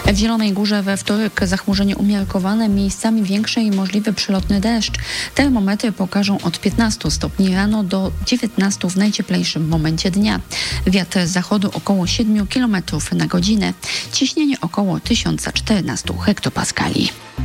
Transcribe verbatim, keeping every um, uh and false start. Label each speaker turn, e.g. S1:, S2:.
S1: W Zielonej Górze we wtorek zachmurzenie umiarkowane, miejscami większe i możliwy przelotny deszcz. Termometry pokażą od piętnastu stopni rano do dziewiętnastu w najcieplejszym momencie dnia. Wiatr z zachodu około siedem kilometrów na godzinę. Ciśnienie około tysiąc czternaście hektopaskali.